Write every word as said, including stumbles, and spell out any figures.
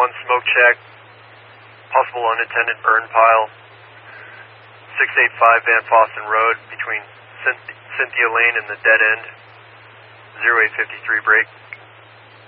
one smoke check, possible unattended burn pile, six eighty-five Van Fossen Road between Cynthia Lane and the dead end, zero eight fifty-three break.